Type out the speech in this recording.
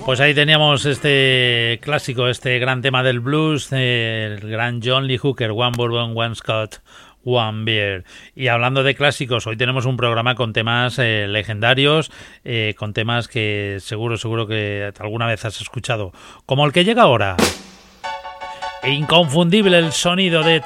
Pues ahí teníamos este clásico, este gran tema del blues, el gran John Lee Hooker, One Bourbon, One Scotch, One Beer. Y hablando de clásicos, hoy tenemos un programa con temas legendarios, con temas que seguro que alguna vez has escuchado, como el que llega ahora. Inconfundible el sonido de